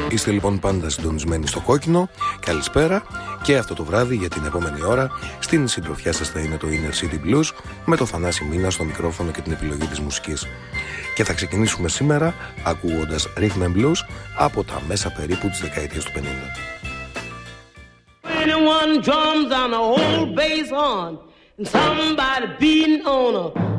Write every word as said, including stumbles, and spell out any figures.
Είστε λοιπόν πάντα συντονισμένοι στο κόκκινο. Καλησπέρα και αυτό το βράδυ για την επόμενη ώρα στην συντροφιά σας θα είναι το Inner City Blues με το Θανάση Μίνα στο μικρόφωνο και την επιλογή της μουσικής. Και θα ξεκινήσουμε σήμερα ακούγοντας Rhythm and Blues από τα μέσα περίπου της δεκαετίας του πενήντα. Anyone drums on a old bass horn and somebody beating on a